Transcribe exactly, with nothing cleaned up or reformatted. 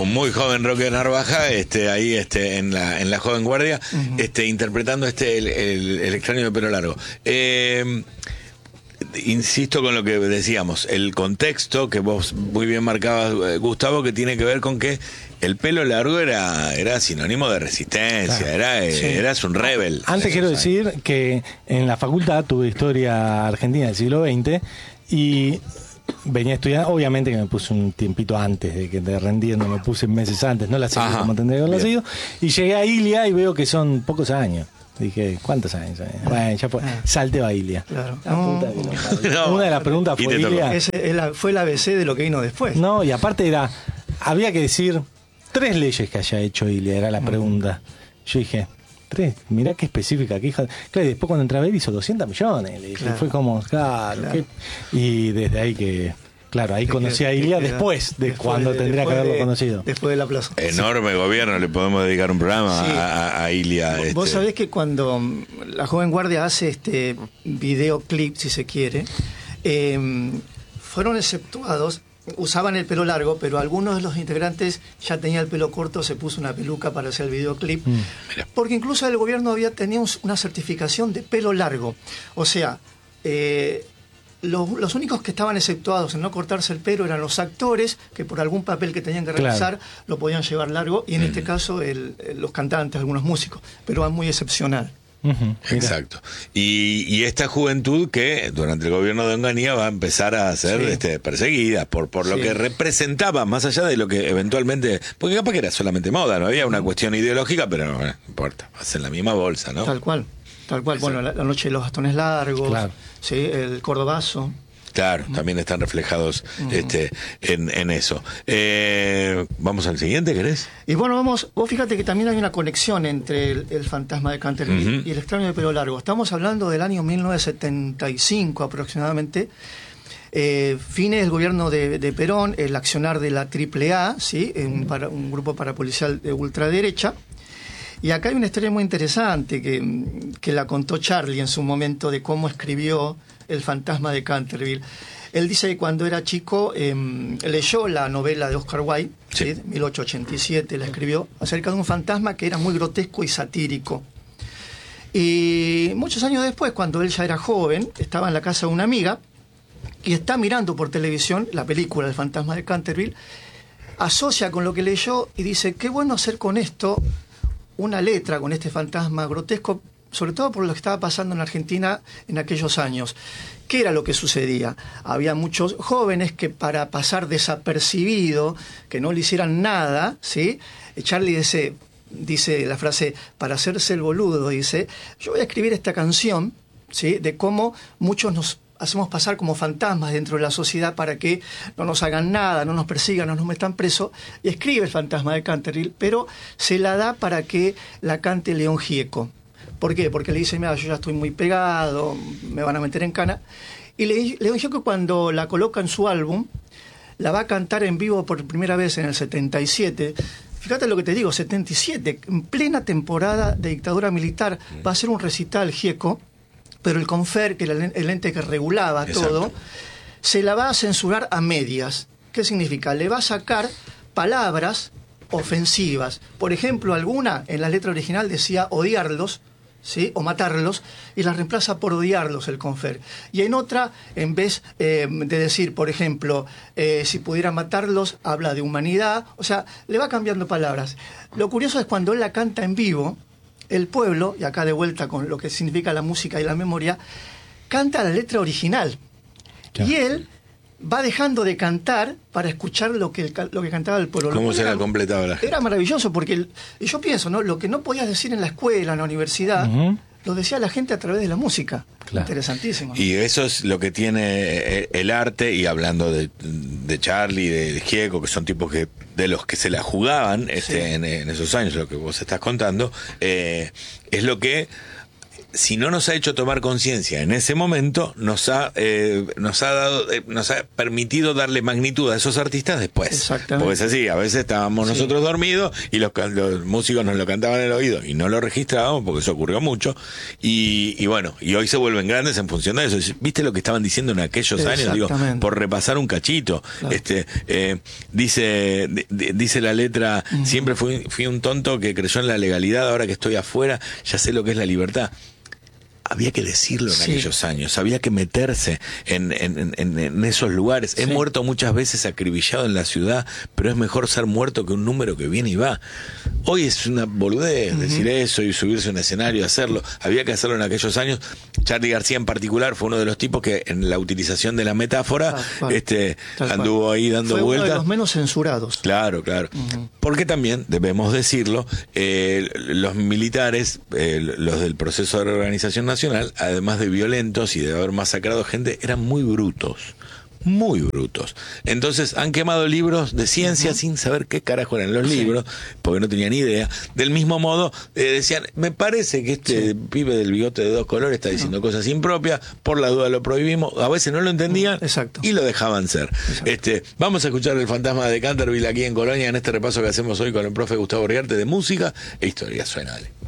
un muy joven Roque Narvaja, este, ahí este, en la en la joven guardia, uh-huh. este, interpretando este el, el, el extraño de pelo largo. Eh, insisto con lo que decíamos, el contexto que vos muy bien marcabas, Gustavo, que tiene que ver con que el pelo largo era era sinónimo de resistencia, claro. era sí. eras un rebel. Antes quiero años. decir que en la facultad tuve historia argentina del siglo veinte y venía estudiando, obviamente que me puse un tiempito antes de que de rendiendo, me puse meses antes, no la sé cómo tendría que haberlo sido, y llegué a Ilia y veo que son pocos años. Dije, ¿cuántos años? Bueno, ya fue. Salteo a Ilia. Claro. La puta que no, no, una de las preguntas fue Ilia. Ese fue el A B C de lo que vino después. No, y aparte era, había que decir tres leyes que haya hecho Ilia, era la pregunta. Yo dije, tres, mirá qué específica, qué hija. Claro, y después cuando entré a ver hizo doscientos millones. Le dije, claro. Fue como, claro, claro. Y desde ahí que... Claro, ahí conocí a Ilia después de después cuando de, tendría que haberlo de, conocido. Después de la plaza. Enorme sí. Gobierno, le podemos dedicar un programa sí. a, a Ilia. Vos este. sabés que cuando la joven guardia hace este videoclip, si se quiere, eh, fueron exceptuados, usaban el pelo largo, pero algunos de los integrantes ya tenían el pelo corto, se puso una peluca para hacer el videoclip, mm. porque incluso el gobierno había tenido una certificación de pelo largo. O sea, eh, Los, los únicos que estaban exceptuados en no cortarse el pelo eran los actores, que por algún papel que tenían que realizar claro. lo podían llevar largo, y en mm. este caso el, el, los cantantes, algunos músicos, pero es muy excepcional. Uh-huh, Exacto. Y, y esta juventud que durante el gobierno de Onganía va a empezar a ser sí. este, perseguida por, por lo sí. que representaba, más allá de lo que eventualmente, porque capaz que era solamente moda, no había una cuestión ideológica, pero no, no importa, vas en la misma bolsa, ¿no? Tal cual. Tal cual, bueno, la, la noche de los bastones largos, claro. sí, el cordobazo. Claro, mm. también están reflejados mm. este, en, en eso. Eh, ¿Vamos al siguiente, querés? Y bueno, vamos, vos fíjate que también hay una conexión entre el, el fantasma de Canterville uh-huh. y el extraño de pelo largo. Estamos hablando del año mil novecientos setenta y cinco aproximadamente. Eh, fines del gobierno de, de Perón, el accionar de la triple A, ¿sí? un, para, un grupo parapolicial de ultraderecha. Y acá hay una historia muy interesante que, que la contó Charlie en su momento de cómo escribió El fantasma de Canterville. Él dice que cuando era chico eh, leyó la novela de Oscar Wilde, sí. ¿sí? mil ochocientos ochenta y siete la escribió, acerca de un fantasma que era muy grotesco y satírico. Y muchos años después, cuando él ya era joven, estaba en la casa de una amiga y está mirando por televisión la película El fantasma de Canterville, asocia con lo que leyó y dice, qué bueno hacer con esto una letra con este fantasma grotesco, sobre todo por lo que estaba pasando en Argentina en aquellos años. ¿Qué era lo que sucedía? Había muchos jóvenes que para pasar desapercibido, que no le hicieran nada, ¿sí? Charlie dice, dice la frase, para hacerse el boludo, dice, yo voy a escribir esta canción, ¿sí? De cómo muchos nos hacemos pasar como fantasmas dentro de la sociedad para que no nos hagan nada, no nos persigan, no nos metan presos, y escribe El fantasma de Canterville, pero se la da para que la cante León Gieco. ¿Por qué? Porque le dice, mira, yo ya estoy muy pegado, me van a meter en cana. Y Le, León Gieco, cuando la coloca en su álbum, la va a cantar en vivo por primera vez en el setenta y siete. Fíjate lo que te digo, setenta y siete, en plena temporada de dictadura militar, va a hacer un recital Gieco, pero el Confer, que era el ente que regulaba Exacto. todo, se la va a censurar a medias. ¿Qué significa? Le va a sacar palabras ofensivas. Por ejemplo, alguna en la letra original decía odiarlos, ¿sí? O matarlos, y la reemplaza por odiarlos el Confer. Y en otra, en vez eh, de decir, por ejemplo, eh, si pudiera matarlos, habla de humanidad. O sea, le va cambiando palabras. Lo curioso es cuando él la canta en vivo, el pueblo, y acá de vuelta con lo que significa la música y la memoria, canta la letra original. Claro. Y él va dejando de cantar para escuchar lo que, el, lo que cantaba el pueblo. ¿Cómo se la completaba la gente? Era maravilloso, porque el, yo pienso, ¿no? Lo que no podías decir en la escuela, en la universidad, uh-huh. lo decía la gente a través de la música. Claro. Interesantísimo, ¿no? Y eso es lo que tiene el arte, y hablando de, de Charlie, de, de Gieco, que son tipos que de los que se la jugaban este, sí. en, en esos años, lo que vos estás contando, eh, es lo que si no nos ha hecho tomar conciencia en ese momento, nos ha eh, nos ha dado eh, nos ha permitido darle magnitud a esos artistas después. Exactamente. Porque es así, a veces estábamos Sí. nosotros dormidos y los, los músicos nos lo cantaban en el oído y no lo registrábamos, porque eso ocurrió mucho, y, y bueno, y hoy se vuelven grandes en función de eso. ¿Viste lo que estaban diciendo en aquellos años? Digo, por repasar un cachito. Claro. Este eh, dice d- dice la letra, uh-huh. siempre fui, fui un tonto que creyó en la legalidad, ahora que estoy afuera ya sé lo que es la libertad. Había que decirlo en sí. aquellos años, había que meterse en, en, en, en esos lugares. Sí. He muerto muchas veces acribillado en la ciudad, pero es mejor ser muerto que un número que viene y va. Hoy es una boludez uh-huh. decir eso y subirse a un escenario y hacerlo. Había que hacerlo en aquellos años. Charly García en particular fue uno de los tipos que en la utilización de la metáfora ah, este, anduvo cual. ahí dando fue vueltas. Uno de los menos censurados. Claro, claro. Uh-huh. Porque también, debemos decirlo, eh, los militares, eh, los del proceso de reorganización nacional, además de violentos y de haber masacrado gente, eran muy brutos. Muy brutos. Entonces han quemado libros de ciencia uh-huh. sin saber qué carajo eran los sí. libros, porque no tenían idea. Del mismo modo, eh, decían, me parece que este sí. pibe del bigote de dos colores está diciendo uh-huh. cosas impropias, por la duda lo prohibimos. A veces no lo entendían uh-huh. y lo dejaban ser. Este, vamos a escuchar El fantasma de Canterville aquí en Colonia, en este repaso que hacemos hoy con el profe Gustavo Riarte de música e historia. Suena, dale.